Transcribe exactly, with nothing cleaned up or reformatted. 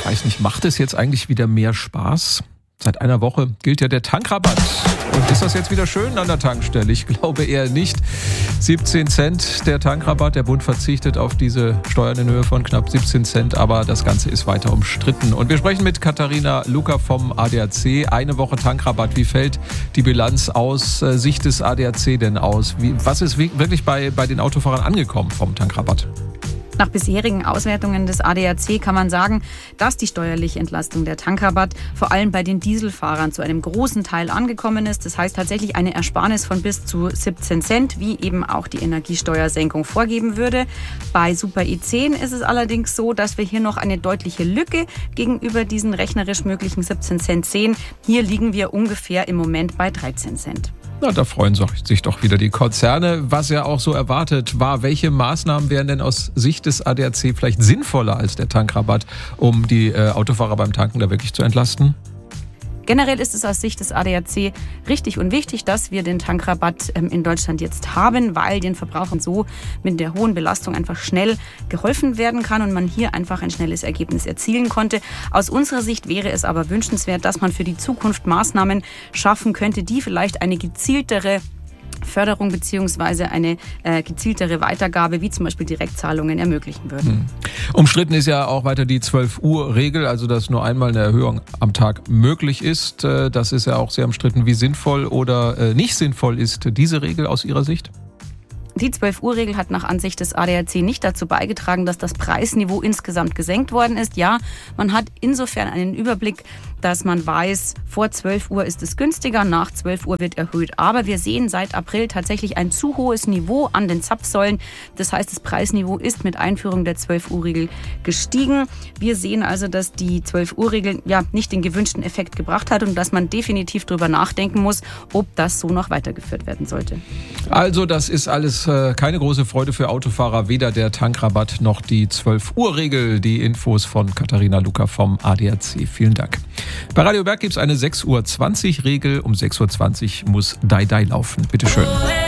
weiß nicht, macht es jetzt eigentlich wieder mehr Spaß? Seit einer Woche gilt ja der Tankrabatt. Und ist das jetzt wieder schön an der Tankstelle? Ich glaube eher nicht. siebzehn Cent der Tankrabatt. Der Bund verzichtet auf diese Steuern in Höhe von knapp siebzehn Cent. Aber das Ganze ist weiter umstritten. Und wir sprechen mit Katharina Lucker vom A D A C. Eine Woche Tankrabatt. Wie fällt die Bilanz aus äh, Sicht des A D A C denn aus? Wie, was ist wirklich bei, bei den Autofahrern angekommen vom Tankrabatt? Nach bisherigen Auswertungen des A D A C kann man sagen, dass die steuerliche Entlastung der Tankrabatt vor allem bei den Dieselfahrern zu einem großen Teil angekommen ist. Das heißt tatsächlich eine Ersparnis von bis zu siebzehn Cent, wie eben auch die Energiesteuersenkung vorgeben würde. Bei Super E zehn ist es allerdings so, dass wir hier noch eine deutliche Lücke gegenüber diesen rechnerisch möglichen siebzehn Cent sehen. Hier liegen wir ungefähr im Moment bei dreizehn Cent. Na, da freuen sich doch wieder die Konzerne. Was ja auch so erwartet war, welche Maßnahmen wären denn aus Sicht des A D A C vielleicht sinnvoller als der Tankrabatt, um die äh, Autofahrer beim Tanken da wirklich zu entlasten? Generell ist es aus Sicht des A D A C richtig und wichtig, dass wir den Tankrabatt in Deutschland jetzt haben, weil den Verbrauchern so mit der hohen Belastung einfach schnell geholfen werden kann und man hier einfach ein schnelles Ergebnis erzielen konnte. Aus unserer Sicht wäre es aber wünschenswert, dass man für die Zukunft Maßnahmen schaffen könnte, die vielleicht eine gezieltere Förderung bzw. eine äh, gezieltere Weitergabe, wie zum Beispiel Direktzahlungen, ermöglichen würden. Hm. Umstritten ist ja auch weiter die zwölf Uhr Regel, also dass nur einmal eine Erhöhung am Tag möglich ist. Das ist ja auch sehr umstritten, wie sinnvoll oder äh, nicht sinnvoll ist diese Regel aus Ihrer Sicht? Die zwölf Uhr Regel hat nach Ansicht des A D A C nicht dazu beigetragen, dass das Preisniveau insgesamt gesenkt worden ist. Ja, man hat insofern einen Überblick, dass man weiß, vor zwölf Uhr ist es günstiger, nach zwölf Uhr wird erhöht. Aber wir sehen seit April tatsächlich ein zu hohes Niveau an den Zapfsäulen. Das heißt, das Preisniveau ist mit Einführung der zwölf Uhr Regel gestiegen. Wir sehen also, dass die zwölf Uhr Regel ja nicht den gewünschten Effekt gebracht hat und dass man definitiv darüber nachdenken muss, ob das so noch weitergeführt werden sollte. Also das ist alles äh, keine große Freude für Autofahrer, weder der Tankrabatt noch die zwölf Uhr Regel. Die Infos von Katharina Lucker vom A D A C. Vielen Dank. Bei Radio Berg gibt es eine sechs Uhr zwanzig Regel. Um sechs Uhr zwanzig muss Dai Dai laufen. Bitte schön.